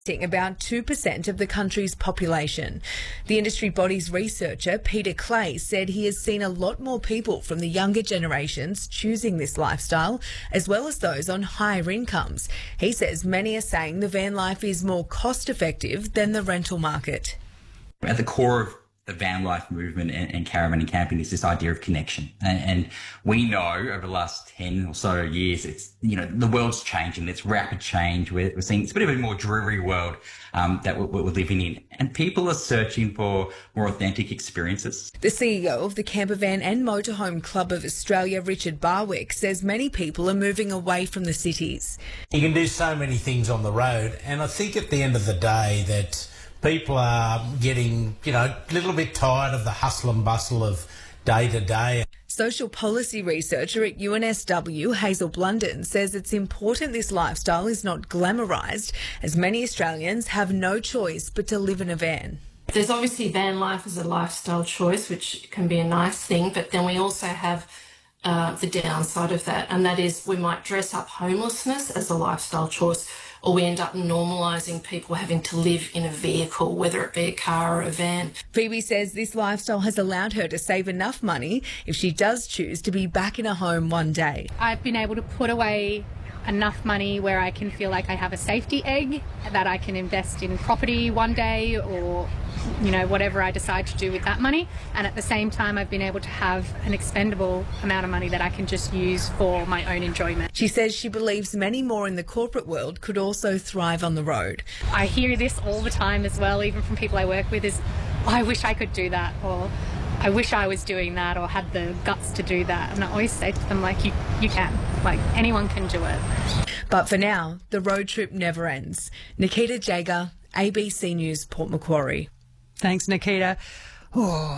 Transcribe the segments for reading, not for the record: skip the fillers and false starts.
about 2% of the country's population. The industry body's researcher, Peter Clay, said he has seen a lot more people from the younger generations choosing this lifestyle, as well as those on higher incomes. He says many are saying the van life is more cost-effective than the rental market. At the core of the van life movement and caravan and camping is this idea of connection. And we know over the last 10 or so years, the world's changing. It's rapid change. We're seeing it's a bit of a more dreary world that we're living in. And people are searching for more authentic experiences. The CEO of the Campervan and Motorhome Club of Australia, Richard Barwick, says many people are moving away from the cities. You can do so many things on the road. And I think at the end of the day that people are getting, a little bit tired of the hustle and bustle of day to day. Social policy researcher at UNSW, Hazel Blunden, says it's important this lifestyle is not glamorised, as many Australians have no choice but to live in a van. There's obviously van life as a lifestyle choice, which can be a nice thing, but then we also have the downside of that, and that is we might dress up homelessness as a lifestyle choice, or we end up normalising people having to live in a vehicle, whether it be a car or a van. Phoebe says this lifestyle has allowed her to save enough money if she does choose to be back in a home one day. I've been able to put away enough money where I can feel like I have a safety egg, that I can invest in property one day or whatever I decide to do with that money. And at the same time, I've been able to have an expendable amount of money that I can just use for my own enjoyment. She says she believes many more in the corporate world could also thrive on the road. I hear this all the time as well, even from people I work with, is, I wish I could do that, or I wish I was doing that, or had the guts to do that. And I always say to them, you can. Anyone can do it. But for now, the road trip never ends. Nikita Jager, ABC News, Port Macquarie. Thanks, Nikita. Oh,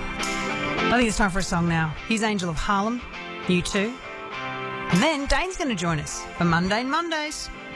I think it's time for a song now. Here's Angel of Harlem, You Too. And then Dane's going to join us for Mundane Mondays.